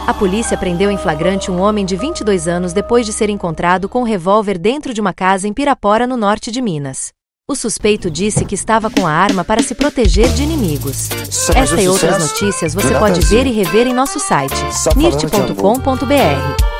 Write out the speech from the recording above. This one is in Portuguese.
A polícia prendeu em flagrante um homem de 22 anos depois de ser encontrado com um revólver dentro de uma casa em Pirapora, no norte de Minas. O suspeito disse que estava com a arma para se proteger de inimigos. Esta e outras notícias você pode ver e rever em nosso site, nirt.com.br.